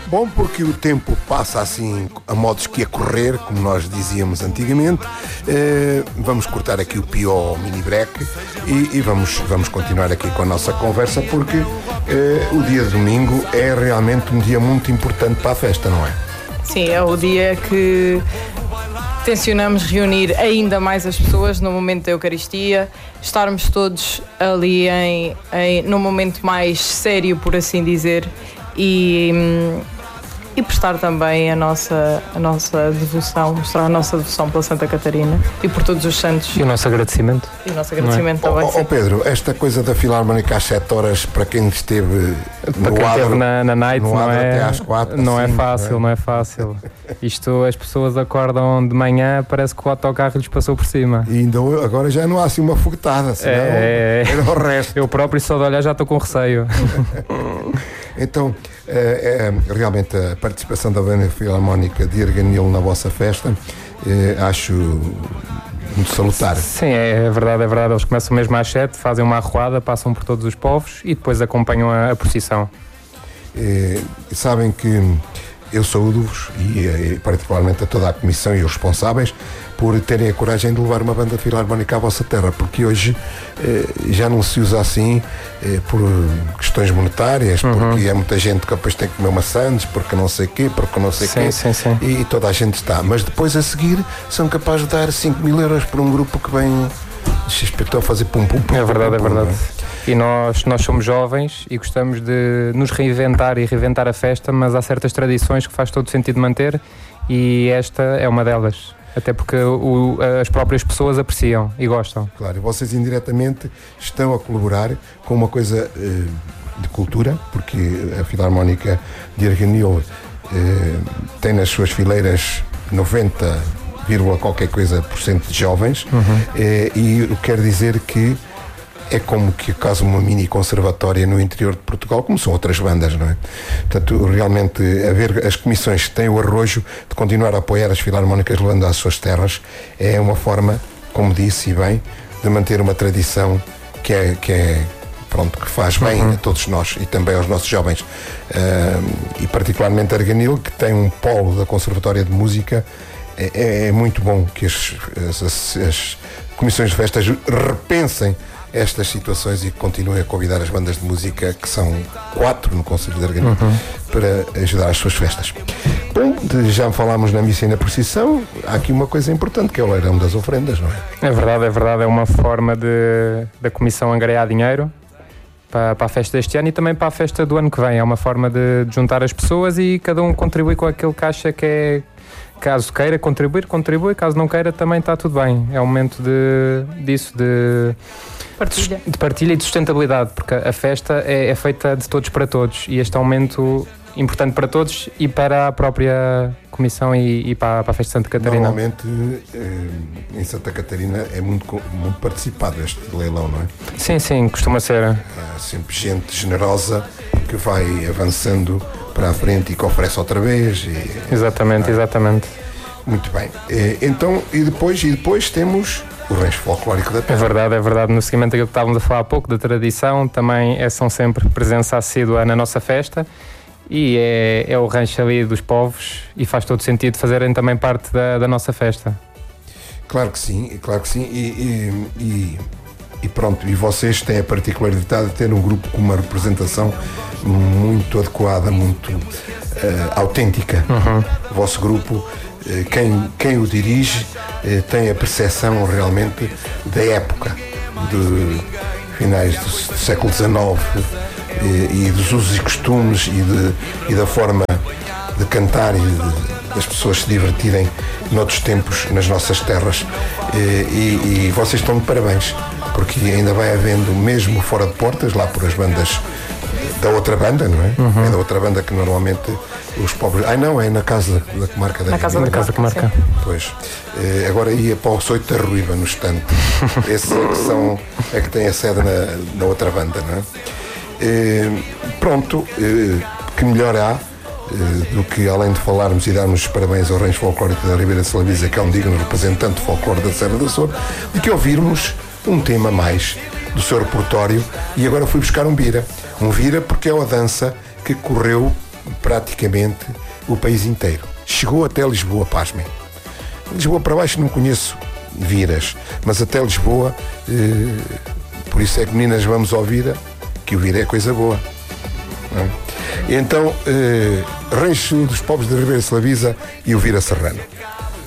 Bom, porque o tempo passa assim a modos que a correr, como nós dizíamos antigamente. Vamos cortar aqui o pior mini break e vamos continuar aqui com a nossa conversa, porque o dia de domingo é realmente um dia muito importante para a festa, não é? Sim, é o dia que tencionamos reunir ainda mais as pessoas no momento da Eucaristia, estarmos todos ali num momento mais sério, por assim dizer, e prestar também a nossa devoção, mostrar a nossa devoção pela Santa Catarina e por todos os santos. E o nosso agradecimento. E o nosso agradecimento também. Pedro, esta coisa da Filarmónica às 7 horas, para quem esteve para quem esteve na night, não é, até às 4, não assim, é fácil, não é fácil. Isto, as pessoas acordam de manhã, parece que o autocarro lhes passou por cima. E ainda agora já não há assim uma foguetada, senão era o resto. Eu próprio, só de olhar, já estou com receio. Então, realmente a participação da Banda Filarmónica de Arganil na vossa festa, acho muito salutar. Sim, é verdade. Eles começam mesmo às 7, fazem uma arruada, passam por todos os povos e depois acompanham a procissão. Sabem que eu saúdo-vos e particularmente a toda a comissão e os responsáveis por terem a coragem de levar uma banda filarmónica à vossa terra, porque hoje já não se usa assim por questões monetárias, porque é muita gente que depois tem que comer maçãs, porque não sei quê, Sim. E toda a gente está, mas depois a seguir são capazes de dar 5.000 euros por um grupo que vem a fazer pum-pum. É verdade. E nós somos jovens e gostamos de nos reinventar e reinventar a festa, mas há certas tradições que faz todo sentido manter e esta é uma delas. Até porque as próprias pessoas apreciam e gostam. Claro, e vocês indiretamente estão a colaborar com uma coisa de cultura, porque a Filarmónica de Arganil tem nas suas fileiras 90, qualquer coisa por cento de jovens, e quer dizer que é como que caso uma mini conservatória no interior de Portugal, como são outras bandas, não é? Portanto, realmente, haver as comissões que têm o arrojo de continuar a apoiar as filarmónicas levando às suas terras é uma forma, como disse e bem, de manter uma tradição que faz bem a todos nós e também aos nossos jovens. E particularmente Arganil, que tem um polo da Conservatória de Música. É muito bom que as comissões de festas repensem estas situações e continuem a convidar as bandas de música, que são 4 no Conselho de Arganil, para ajudar as suas festas. Bom, já falámos na missa e na procissão, há aqui uma coisa importante, que é o leilão das ofrendas, não é? É verdade, é uma forma da Comissão angariar dinheiro para a festa deste ano e também para a festa do ano que vem. É uma forma de juntar as pessoas e cada um contribui com aquele que acha que é. Caso queira contribui, caso não queira também está tudo bem. É um momento de partilha e de sustentabilidade, porque a festa é feita de todos para todos e este é um momento importante para todos e para a própria Comissão e para a festa de Santa Catarina. Normalmente em Santa Catarina é muito participado este leilão, não é? Sim, costuma ser. Há sempre gente generosa que vai avançando para a frente e que oferece outra vez. Exatamente. Muito bem. Então, e depois temos o rancho folclórico da terra. É verdade. No seguimento daquilo que estávamos a falar há pouco, da tradição, também são sempre presença assídua na nossa festa e é o rancho ali dos povos e faz todo sentido fazerem também parte da nossa festa. Claro que sim. E pronto, e vocês têm a particularidade de ter um grupo com uma representação muito adequada, muito autêntica. O vosso grupo, quem o dirige, tem a percepção realmente da época, de finais do século XIX e dos usos e costumes e da forma de cantar e das pessoas se divertirem noutros tempos nas nossas terras. E vocês estão de parabéns, porque ainda vai havendo, mesmo fora de portas, lá por as bandas da outra banda, não é? É da outra banda que normalmente os pobres... não, é na Casa da Comarca da Casa da Comarca. Pois. Agora ia para o Soito da Ruiva, no estante. Esses é que têm a sede na outra banda, não é? Pronto, que melhor há do que, além de falarmos e darmos os parabéns ao Rancho Folclórico da Ribeira de Salavisa, que é um digno representante do folclore da Serra da Açor, de que ouvirmos um tema mais do seu repertório. E agora fui buscar um vira porque é a dança que correu praticamente o país inteiro. Chegou até Lisboa, pasmem. Lisboa para baixo não conheço viras, mas até Lisboa, por isso é que, meninas, vamos ao Vira, que o Vira é coisa boa. Não é? Então, Rancho dos Pobres de Ribeira Slavisa e o Vira Serrano.